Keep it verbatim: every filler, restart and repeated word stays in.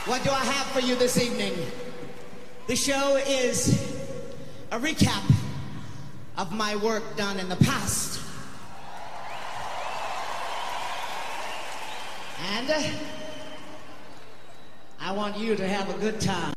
What do I have for you this evening? The show is a recap of my work done in the past. And uh, I want you to have a good time.